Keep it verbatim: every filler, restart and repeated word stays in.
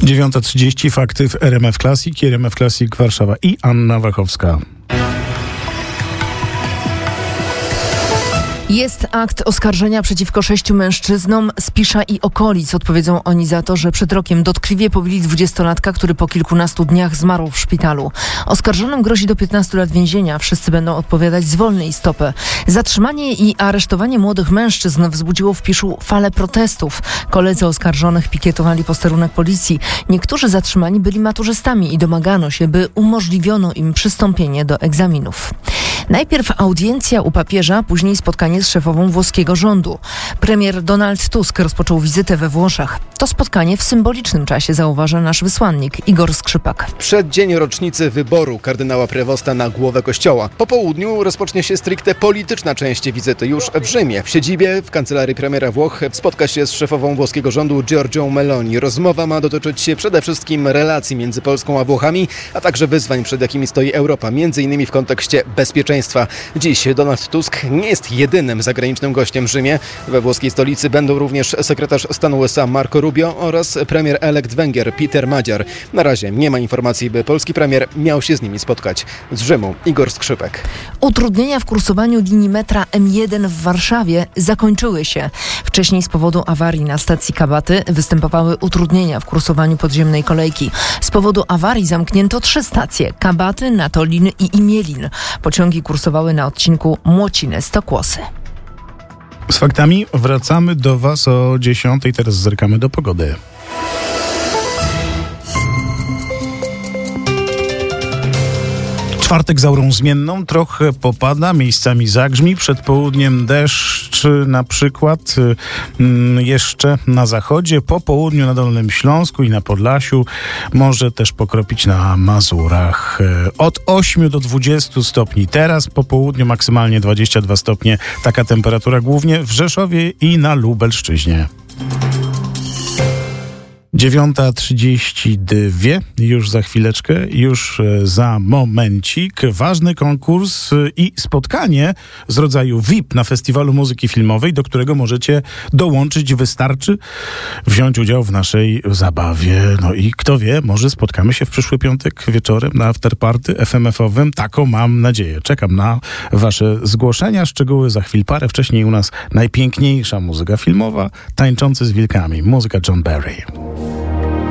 dziewiąta trzydzieści, fakty w R M F Classic, R M F Classic Warszawa i Anna Wachowska. Jest akt oskarżenia przeciwko sześciu mężczyznom z Pisza i okolic. Odpowiedzą oni za to, że przed rokiem dotkliwie pobili dwudziestolatka, który po kilkunastu dniach zmarł w szpitalu. Oskarżonym grozi do piętnastu lat więzienia. Wszyscy będą odpowiadać z wolnej stopy. Zatrzymanie i aresztowanie młodych mężczyzn wzbudziło w Piszu falę protestów. Koledzy oskarżonych pikietowali posterunek policji. Niektórzy zatrzymani byli maturzystami i domagano się, by umożliwiono im przystąpienie do egzaminów. Najpierw audiencja u papieża, później spotkanie z szefową włoskiego rządu. Premier Donald Tusk rozpoczął wizytę we Włoszech. To spotkanie w symbolicznym czasie, zauważa nasz wysłannik Igor Skrzypak. W przeddzień rocznicy wyboru kardynała Prevosta na głowę kościoła. Po południu rozpocznie się stricte polityczna część wizyty już w Rzymie. W siedzibie, w kancelarii premiera Włoch spotka się z szefową włoskiego rządu Giorgią Meloni. Rozmowa ma dotyczyć przede wszystkim relacji między Polską a Włochami, a także wyzwań, przed jakimi stoi Europa, między innymi w kontekście bezpieczeństwa. Dziś Donald Tusk nie jest jedynym zagranicznym gościem w Rzymie. We włoskiej stolicy będą również sekretarz stanu U S A Marco Rubio oraz premier elekt Węgier Peter Magyar. Na razie nie ma informacji, by polski premier miał się z nimi spotkać. Z Rzymu Igor Skrzypek. Utrudnienia w kursowaniu linii metra M jeden w Warszawie zakończyły się. Wcześniej z powodu awarii na stacji Kabaty występowały utrudnienia w kursowaniu podziemnej kolejki. Z powodu awarii zamknięto trzy stacje: Kabaty, Natolin i Imielin. Pociągi kursowały na odcinku Młociny-Stokłosy. Z faktami wracamy do Was o dziesiątej. Teraz zerkamy do pogody. Czwartek z aurą zmienną, trochę popada, miejscami zagrzmi, przed południem deszcz na przykład y, jeszcze na zachodzie, po południu na Dolnym Śląsku i na Podlasiu, może też pokropić na Mazurach. Y, od ośmiu do dwudziestu stopni, teraz po południu maksymalnie dwadzieścia dwa stopnie, taka temperatura głównie w Rzeszowie i na Lubelszczyźnie. dziewiąta trzydzieści dwa, już za chwileczkę, już za momencik. Ważny konkurs i spotkanie z rodzaju V I P na Festiwalu Muzyki Filmowej, do którego możecie dołączyć. Wystarczy wziąć udział w naszej zabawie. No i kto wie, może spotkamy się w przyszły piątek wieczorem na afterparty F M F-owym. Taką mam nadzieję. Czekam na wasze zgłoszenia. Szczegóły za chwil parę. Wcześniej u nas najpiękniejsza muzyka filmowa, Tańczący z wilkami. Muzyka John Barry.